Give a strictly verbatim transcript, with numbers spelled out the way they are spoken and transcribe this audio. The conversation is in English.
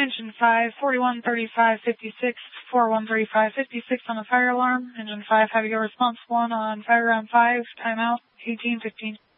Engine five, forty-one thirty-five fifty-six, forty-one thirty-five fifty-six on the fire alarm. Engine five, have your response one on fire ground five, timeout, eighteen fifteen.